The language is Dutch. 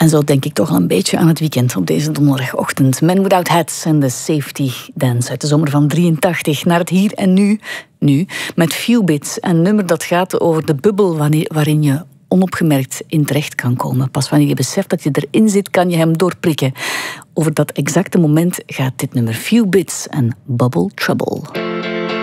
En zo denk ik toch al een beetje aan het weekend op deze donderdagochtend. Men Without Hats en de Safety Dance uit de zomer van 83. Naar het hier en nu met Few Bits. Een nummer dat gaat over de bubbel waarin je onopgemerkt in terecht kan komen. Pas wanneer je beseft dat je erin zit, kan je hem doorprikken. Over dat exacte moment gaat dit nummer Few Bits en Bubble Trouble.